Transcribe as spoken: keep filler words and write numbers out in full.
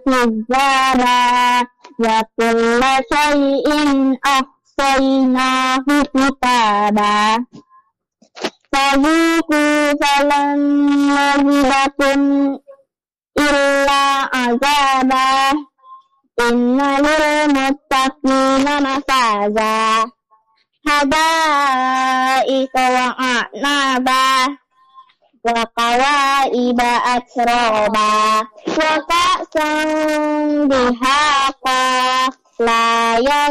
كذابا وكل شيء أحصيناه كتابا فذوقوا فلن نزدكم إلا عذابا إن للمتقين مفازا حدائق وأعنابا وكواعب أترابا وكأسا دهاقا لا